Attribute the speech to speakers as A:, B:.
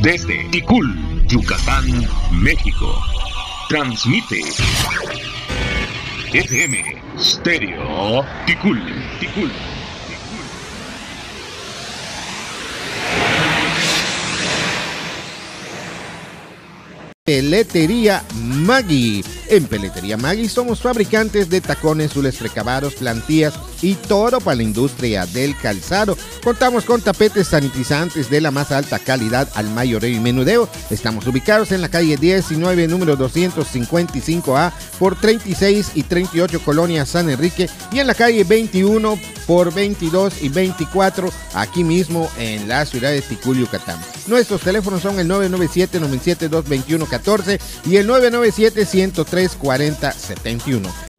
A: desde Ticul, Yucatán, México. Transmite FM Stereo Ticul.
B: Peletería Maggi. En Peletería Maggi somos fabricantes de tacones, zules precabados, plantillas y todo para la industria del calzado. Contamos con tapetes sanitizantes de la más alta calidad al mayoreo y menudeo. Estamos ubicados en la calle 19, número 255A, por 36 y 38 Colonia San Enrique, y en la calle 21 por 22 y 24, aquí mismo en la ciudad de Ticul, Yucatán. Nuestros teléfonos son el 997-972-2114 y el 997-103-4071.